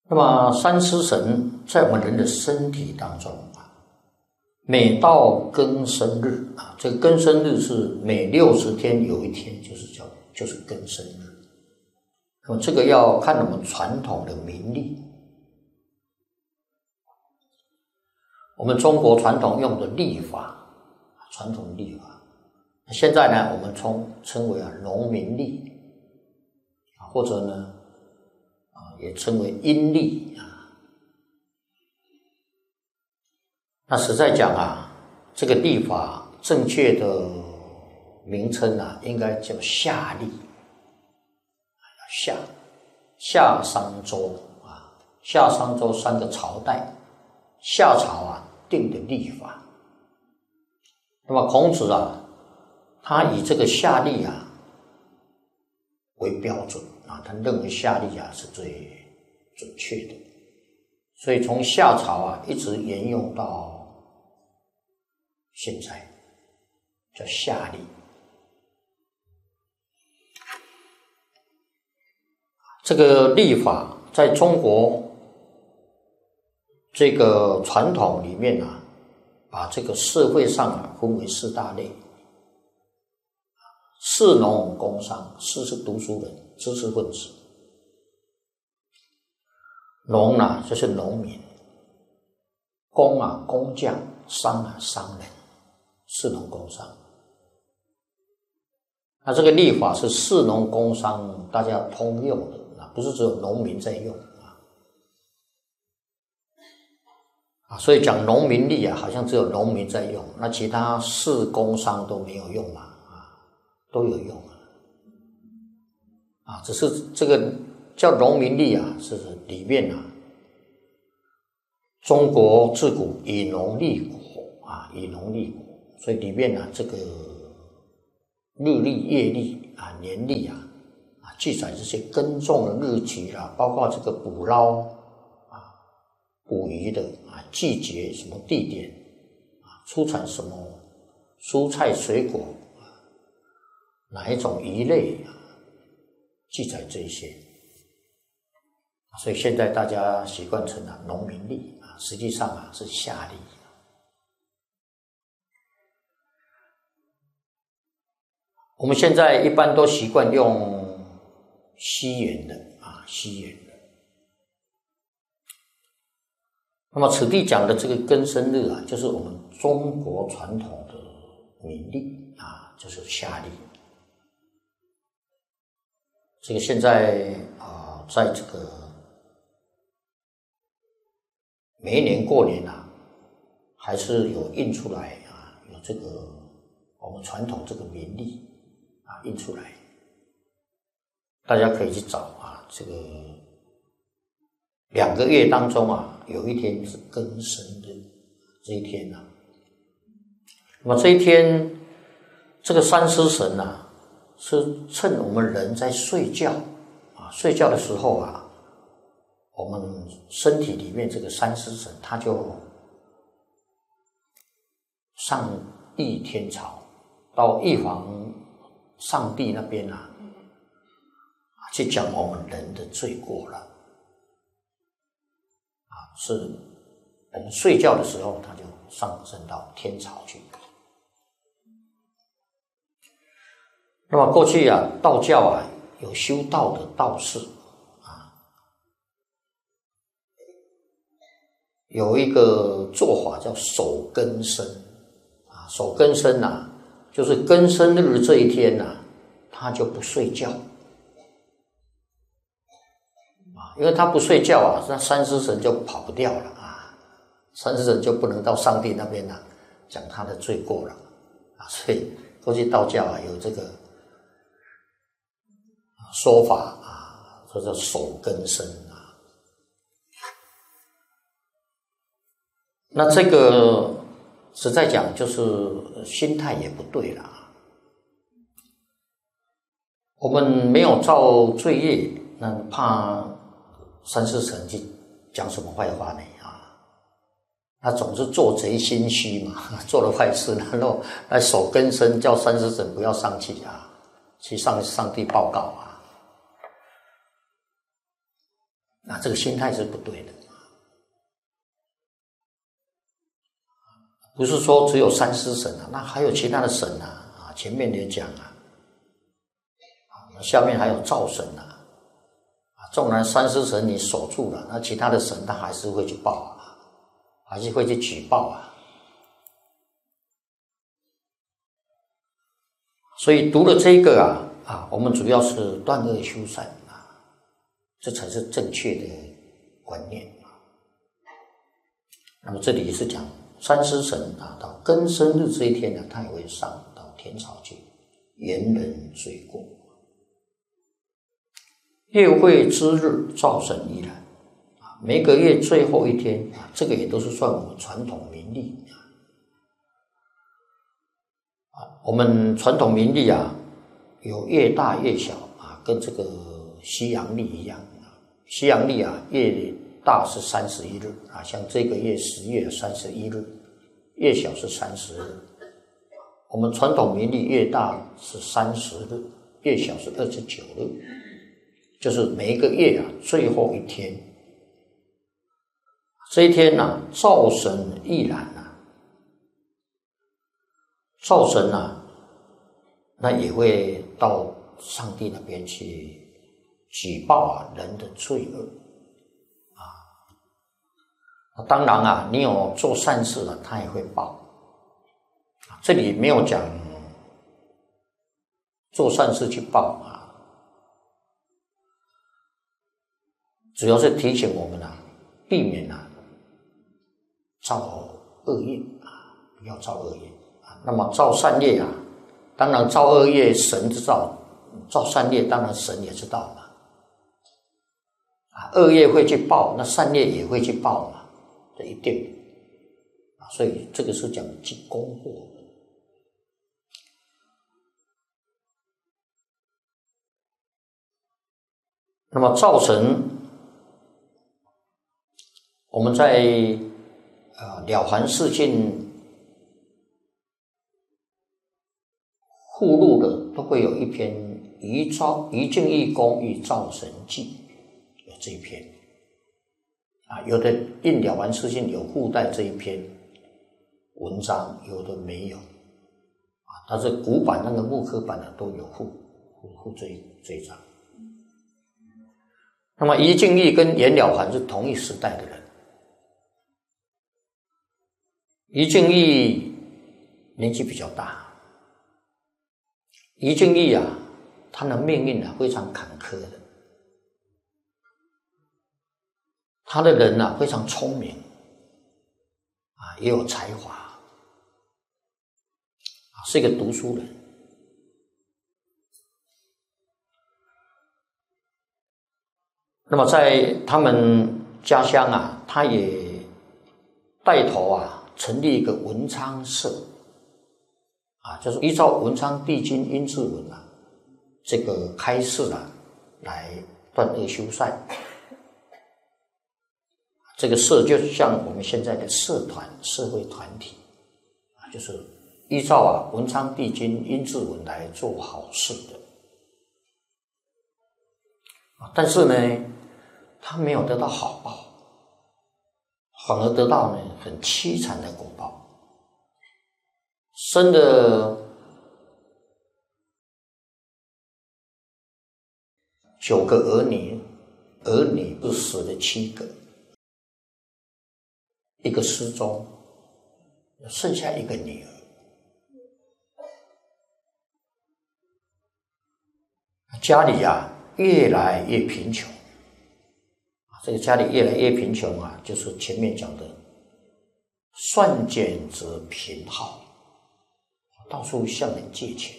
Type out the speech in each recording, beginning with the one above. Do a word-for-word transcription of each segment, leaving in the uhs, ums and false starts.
那么三尸神在我们人的身体当中啊，每到庚申日啊，这个庚申日是每六十天有一天，就是叫就是庚申日。那么这个要看我们传统的民历，我们中国传统用的历法，传统历法。现在呢，我们称称为啊农民历啊，或者呢啊也称为阴历啊。那实在讲啊，这个历法正确的名称啊，应该叫夏历。夏夏商周啊，夏商周三个朝代，夏朝啊定的历法。那么孔子啊，他以这个夏历啊为标准啊，他认为夏历啊是最准确的，所以从夏朝啊一直沿用到现在，叫夏历。这个历法在中国这个传统里面啊，把这个社会上啊分为四大类。士农工商，士是读书人、知识分子，农啊就是农民，工啊工匠，商啊商人，士农工商。那这个历法是士农工商大家通用的，不是只有农民在用啊。啊，所以讲农民历啊，好像只有农民在用，那其他士工商都没有用嘛，啊，都有用啊。啊，只是这个叫农民历啊，是里面啊，中国自古以农立国啊，以农立国，所以里面啊，这个日历、月历啊、年历啊。记载这些耕种的日期啦，包括这个捕捞啊、捕鱼的啊、季节、什么地点啊、出产什么蔬菜水果啊、哪一种鱼类啊，记载这些。所以现在大家习惯称啊农民历啊，实际上啊是夏历。我们现在一般都习惯用西元的啊，西元的。那么此地讲的这个庚申日啊，就是我们中国传统的民历啊，就是夏历。这个现在啊，在这个每一年过年啊，还是有印出来啊，有这个我们传统这个民历啊印出来。大家可以去找啊，这个两个月当中啊，有一天是庚申日，这一天啊，那么这一天，这个三尸神啊，是趁我们人在睡觉啊，睡觉的时候啊，我们身体里面这个三尸神，他就上帝天朝，到玉皇上帝那边啊。去讲我们人的罪过了啊，是我们睡觉的时候，他就上升到天朝去。那么过去啊，道教啊有修道的道士啊，有一个做法叫守庚申啊，守庚申啊，就是庚申日这一天啊，他就不睡觉。因为他不睡觉啊，那三尸神就跑不掉了啊，三尸神就不能到上帝那边啊讲他的罪过了啊，所以过去道教啊有这个说法啊，说叫守庚申啊。那这个实在讲就是心态也不对了，我们没有造罪业，那怕三尸神去讲什么坏话呢啊？他总是做贼心虚嘛，做了坏事，然后来守庚申，叫三尸神不要上去啊，去上上帝报告啊。 那这个心态是不对的。不是说只有三尸神啊，那还有其他的神啊，啊，前面也讲啊，啊，下面还有灶神啊，啊，纵然三尸神你守住了，那其他的神他还是会去报啊，还是会去举报啊。所以读了这个啊，啊，我们主要是断恶修善啊，这才是正确的观念啊。那么这里也是讲。三尸神啊，到庚申日这一天呢，他也会上到天朝去严人罪过。月会之日，灶神依然啊，每个月最后一天啊，这个也都是算我们传统民历啊。我们传统民历啊，有月大月小啊，跟这个西洋历一样啊。西洋历啊，月大是三十一日啊，像这个月十月三十一日，月小是三十日。我们传统民历月大是三十日，月小是二十九日，就是每一个月啊最后一天。这一天啊，灶神亦然啊，灶神啊，那也会到上帝那边去举报啊人的罪恶。当然啊，你有做善事了，他也会报。这里没有讲做善事去报啊，主要是提醒我们啊，避免啊造恶业啊，不要造恶业啊。那么造善业啊，当然造恶业神知道，造善业当然神也知道嘛。啊，恶业会去报，那善业也会去报嘛。这一定啊，所以这个是讲积功祸。那么灶神，我们在呃《了凡四训》附录的都会有一篇《遗灶遗敬义功与灶神记》，有这一篇。啊，有的印了凡四训有附带这一篇文章，有的没有啊。但是古版那个木刻版的都有附附附这一这一章。那么仪敬义跟颜了凡是同一时代的人。仪敬义年纪比较大，仪敬义啊，他的命运啊非常坎坷的。他的人啊非常聪明啊，也有才华啊，是一个读书人。那么在他们家乡啊，他也带头啊成立一个文昌社啊，就是依照文昌帝君阴骘文啊这个开示啊来断恶修善。这个社就像我们现在的社团、社会团体啊，就是依照啊文昌帝君阴骘文来做好事的。但是呢，他没有得到好报，反而得到呢很凄惨的果报，生了九个儿女，儿女不死了七个。一个失踪，剩下一个女儿。家里啊越来越贫穷，这个家里越来越贫穷啊，就是前面讲的算减则贫耗，到处向人借钱，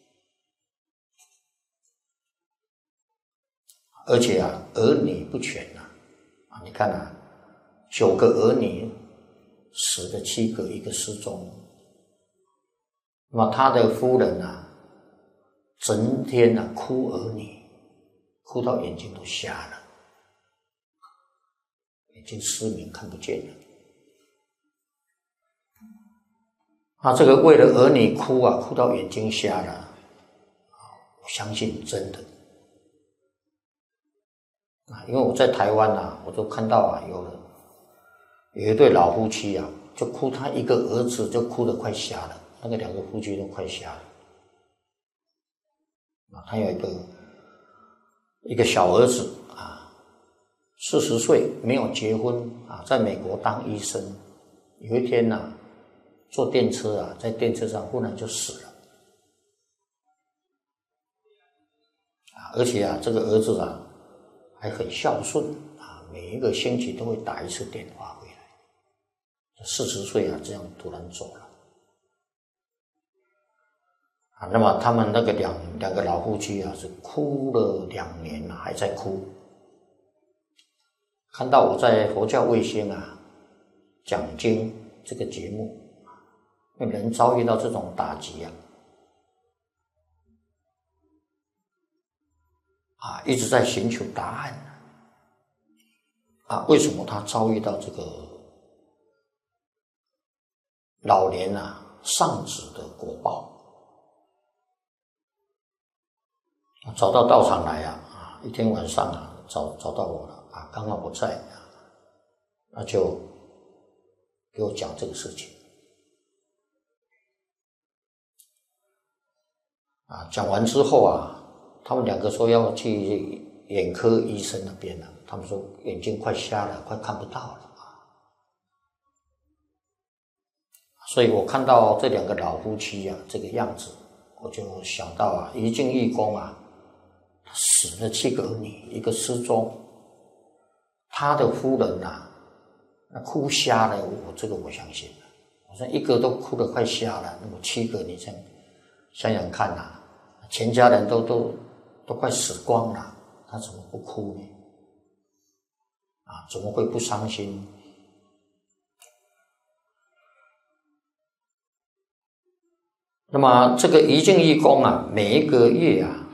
而且啊儿女不全啊，啊你看啊。九个儿女死了七个，一个失踪。那么他的夫人啊，整天啊哭儿女，哭到眼睛都瞎了，眼睛失明看不见了。啊，这个为了儿女哭啊，哭到眼睛瞎了，我相信真的。 啊，因为我在台湾啊，我都看到啊，有了有一对老夫妻啊，就哭，他一个儿子就哭得快瞎了，那个两个夫妻都快瞎了。啊，他有一个一个小儿子啊，四十岁没有结婚啊，在美国当医生。有一天呢、啊，坐电车啊，在电车上忽然就死了。啊，而且啊，这个儿子啊还很孝顺啊，每一个星期都会打一次电话回来。四十岁啊，这样突然走了。啊，那么他们那个两两个老夫妻啊，是哭了两年了，还在哭。看到我在佛教卫星啊讲经这个节目，那人遭遇到这种打击啊，啊，一直在寻求答案啊，为什么他遭遇到这个老年啊丧子的果报？找到道场来啊，啊，一天晚上啊，找找到我了啊，刚好我在啊，那就给我讲这个事情啊。讲完之后啊，他们两个说要去眼科医生那边了，他们说眼睛快瞎了，快看不到了啊。所以我看到这两个老夫妻啊这个样子，我就想到啊，一境义公啊。死了七个儿女，一个失踪，他的夫人呐、啊，那哭瞎了，我这个我相信。我说一个都哭得快瞎了，那么七个你想想想看呐、啊，全家人都都都快死光了，他怎么不哭呢？啊，怎么会不伤心？那么这个一境义公啊，每一个月啊。